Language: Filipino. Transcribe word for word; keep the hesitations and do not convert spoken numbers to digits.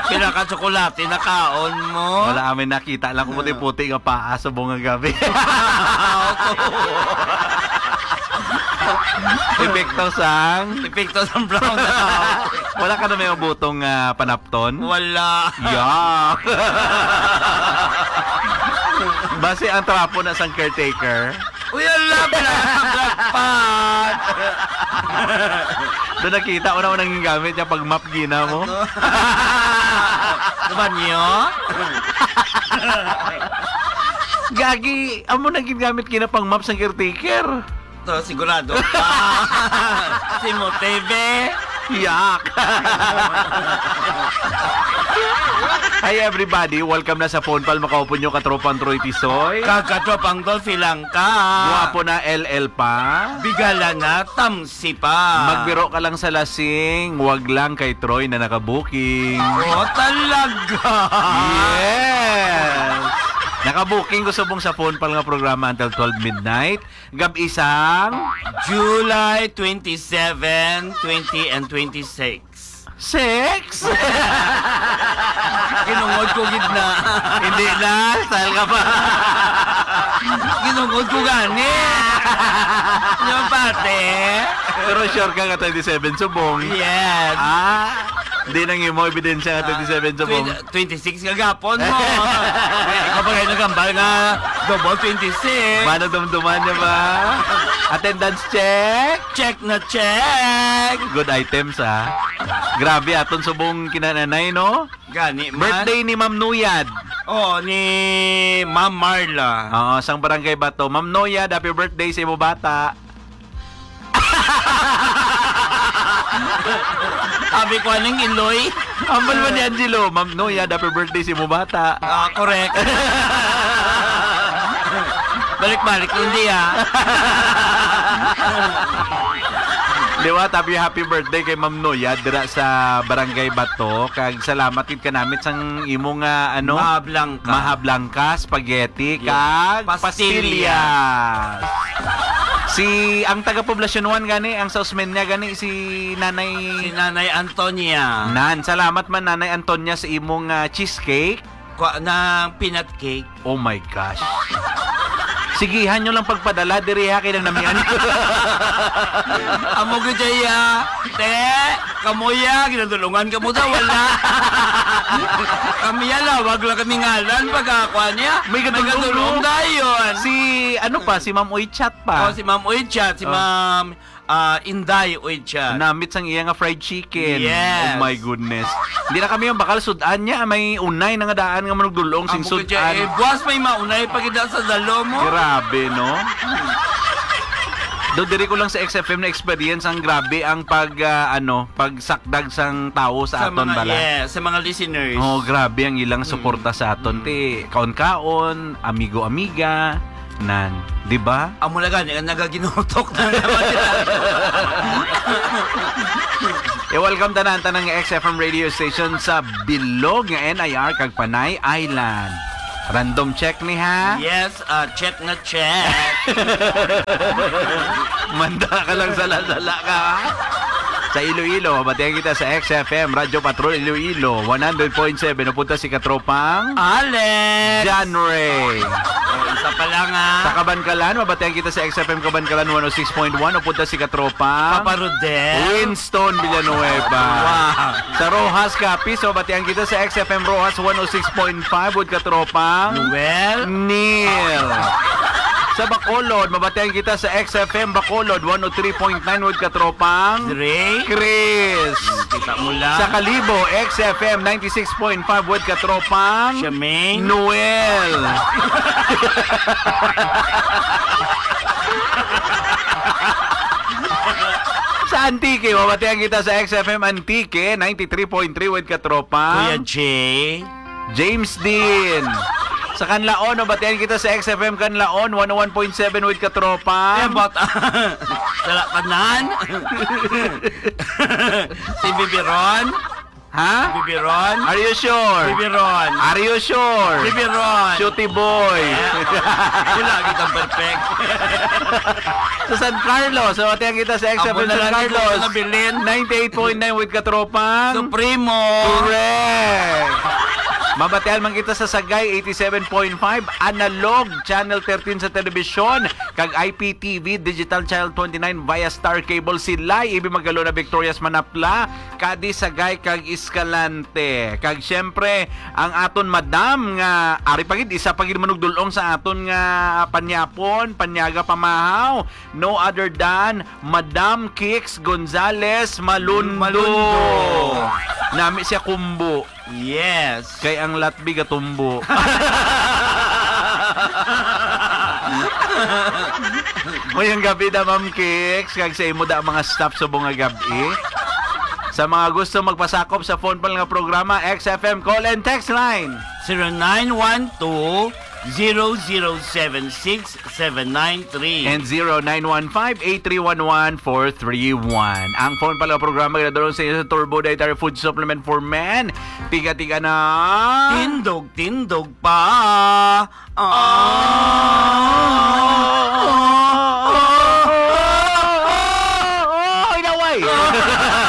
Pinaka-tsokolate na kaon mo. Wala amin nakita lang kung puti-puti nga paa sa bunga gabi. Epekto sang Epekto ng brown na. Wala ka na may butong uh, panapton? Wala. Yak! Base ang trapo na sang caretaker. Uy, alam na! Blackpot! Doon nakita, una-unang yung gamit niya pag map gina mo. Diba niyo? Gagi, amo nang ginamit kina pang map sang caretaker. Ito, sigurado. Si Motebe. Yak! Hi everybody, welcome na sa Phone Pal. Makaupo nyo katropang Troy Tisoy. Kakatropang Dolphy lang ka. Guwapo na L L pa. Bigala na, tamsi pa. Magbiro ka lang sa lasing, wag lang kay Troy na nakabuking. Oh, talaga? Yes! Nakabuking ko subong sa Phone Pal nga programa until twelve midnight. Gab isang July twenty-seven, twenty, and twenty-six. Sex? Kinungod ko gidna. Hindi na, style ka pa. Kinungod ko gani. Yung pate. Pero sure ka nga twenty-seven subong. Yes. Ah, hindi nang mo ebidensya nga twenty-seven subong. twenty-six kagapon mo. Ikaw ba kayo nagambal nga double twenty-six? Mano dumduman niya ba? Attendance check? Check na check. Good items ah. Grabe aton subong kinananay no? Gani man. Birthday ni Ma'am Nuyad. Oh, ni Ma'am Marla. Oo, sang barangay Bato. Ma'am Nuyad, happy birthday sa imo bata. Sabi ko anong Iloy. Ambal man ni Angelo. Ma'am Nuyad, happy birthday sa imo bata. Ah, correct. Balik-balik hindi ah. Diwa, happy happy birthday kay Ma'am Noya dira sa Barangay Bato. Kag salamat gid ka namin sang imong uh, ano Mahablangka. Mahablangka spaghetti kag Pastillas. pastillas. Si ang taga Poblacion one gani ang sauceman niya gani si Nanay Si Nanay Antonia. Nan, salamat man Nanay Antonia sa imong uh, cheesecake. Kwa na peanut cake. Oh my gosh. Sigihan nyo lang pagpadala, diri ha, kailang namian. Amo ko daya, te, kamuya, ginadulungan ka mo daw, wala. Kami yan wag lang kami ngalan, pag-akwa niya. May gadulong dayon. Si, ano pa, si Ma'am Uychat pa. Oh, si Ma'am Uychat, si Oh. Ma'am uh, Inday Uychat. Namit sang iya nga fried chicken. Yes. Oh my goodness. Hindi na kami yung bakal sudan niya. May unay na nga daan nga manugdulong sing Amo ko dya, eh, sudan. buwas may maunay pagida sa dalo mo. Grabe, no? Do diri ko lang sa X F M na experience ang grabe ang pag uh, ano, pagsakdag sang tao sa, Sa aton mga, bala. yes, sa mga listeners. Oh, grabe ang ilang suporta sa aton. Te, kaon-kaon, amigo-amiga, nan, di ba? Amo na gani, nagaginutok na naman sila. E welcome tanan tanang X F M radio station sa bilog nga N I R kag Panay Island. Random check ni ha. Yes, uh, check na check. Manda ka lang sala-sala ka ha? Sa Iloilo, batihan kita sa X F M Radyo Patrol Iloilo one hundred point seven. Napunta si Katropang Alex! John Ray. Oh, isa pa lang Sa ah. Kabankalan, mabatihan kita sa X F M Kabankalan one oh six point one. Napunta si Katropang Papa Rodel. Winston Villanueva. Wow. Sa Rojas Capiz, mabatihan kita sa X F M Rojas one oh six point five. Wood Katropang Noel. Neil. Sa Bacolod, mabatihan kita sa X F M Bacolod one oh three point nine. Wood Katropang Dre. Chris. Kita mo lang. Sa Kalibo, X F M ninety-six point five. Wood Katropang Charmaine. Noel. Sa Antique, mabatihan kita sa X F M Antique ninety-three point three. Wood Kuya Katropang Jay. James Dean. Sa Canlaon, mabatihan kita sa X F M Canlaon one oh one point seven. With Eh, Katropang but, sa Lapanan. Si Bibiron. Ha? Bibiron. Are you sure? Bibiron. Are you sure? Bibiron. Shooty boy. Wala kitang perfect. Sa San Carlos. So, tiyan kita sa X F Amo M na San lang Carlos. ito na bilin. ninety-eight point nine with Katropang. Supremo. Correct. Mabatial man kita sa Sagay eighty-seven point five, Analog Channel thirteen sa telebisyon, kag I P T V Digital Channel twenty-nine via Star Cable sila ibi magalo na Victorias Manapla, kadi Sagay kag Escalante. Kag syempre ang aton madam nga ari pagid isa pagid manugdulong sa aton nga panyapon, panyaga pamahaw, no other than Madam Kix Gonzales Malundo. Malundo. Nami siya kumbo. Yes. Kay ang latbi gatumbo. Mayang gabi da Ma'am Kix, kag sa imo da mga staff sa bunga gabi. Sa mga gusto magpasakop sa phone pa nga programa, X F M call and text line. zero nine one two zero zero seven six seven nine three. And zero nine one five eight three one one four three one. Ang phone pala programa na doon sa inyo sa Turbo Dietary Food Supplement for Men. Tiga-tiga na. Tindog, tindog pa. Ah.